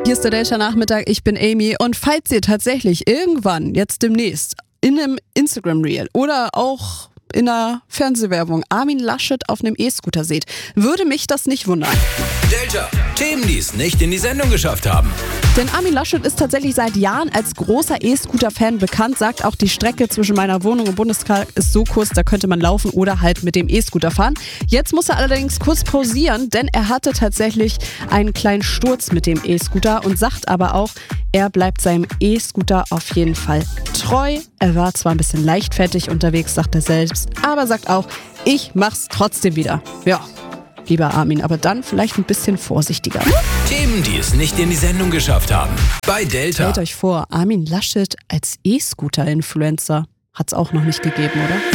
Hier ist der Delta-Nachmittag, ich bin Amy und falls ihr tatsächlich irgendwann, jetzt demnächst, in einem Instagram-Reel oder auch in einer Fernsehwerbung Armin Laschet auf einem E-Scooter seht, würde mich das nicht wundern. Delta, Themen, die es nicht in die Sendung geschafft haben. Denn Armin Laschet ist tatsächlich seit Jahren als großer E-Scooter-Fan bekannt, sagt auch, die Strecke zwischen meiner Wohnung und Bundestag ist so kurz, da könnte man laufen oder halt mit dem E-Scooter fahren. Jetzt muss er allerdings kurz pausieren, denn er hatte tatsächlich einen kleinen Sturz mit dem E-Scooter und sagt aber auch, er bleibt seinem E-Scooter auf jeden Fall treu. Er war zwar ein bisschen leichtfertig unterwegs, sagt er selbst, aber sagt auch, ich mach's trotzdem wieder. Ja, lieber Armin, aber dann vielleicht ein bisschen vorsichtiger. Themen, die es nicht in die Sendung geschafft haben. Bei Delta. Stellt euch vor, Armin Laschet als E-Scooter-Influencer hat's auch noch nicht gegeben, oder?